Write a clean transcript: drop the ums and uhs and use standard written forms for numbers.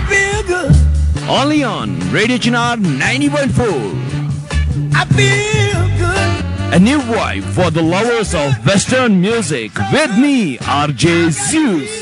feel good. Only on Radio Chinar 90.4. I feel good. A new vibe for the lovers of Western music with me, RJ Zeus.